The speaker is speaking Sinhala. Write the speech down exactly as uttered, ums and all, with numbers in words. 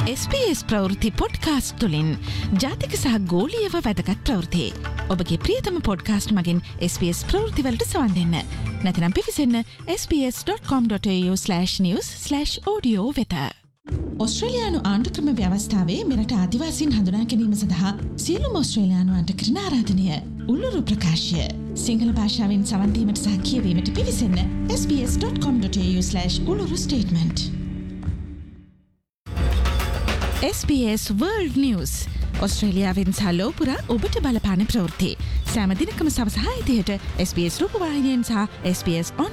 S B S ප්‍රවෘත්ති පොඩ්කාස්ට් තුලින් ජාතික සහ ගෝලීයව වැදගත් ප්‍රවෘත්ති. ඔබගේ ප්‍රියතම පොඩ්කාස්ට් මගින් S B S ප්‍රවෘත්ති වලට සවන් දෙන්න. නැත්නම් පිවිසෙන්න s b s dot com dot a u slash news slash audio වෙත. ඔස්ට්‍රේලියානු ආණ්ඩු ක්‍රම ව්‍යවස්ථාවේ මෙරට ආදිවාසීන් හඳුනා ගැනීම සඳහා සියලුම ඔස්ට්‍රේලියානුවන්ට කරන ආරාධනය. උළුරු ප්‍රකාශය. සිංහල භාෂාවෙන් සවන් දීමට සහ කියවීමට පිවිසෙන්න s b s dot com dot a u slash uluru statement. S B S World News. ඔස්ට්‍රේලියාවෙන් සහ ලෝපුරා ඔබට බලපාන ප්‍රවෘත්ති. සෑම දිනකම සවස හය තිහට S B S රූපවාහිනියෙන් සහ S B S On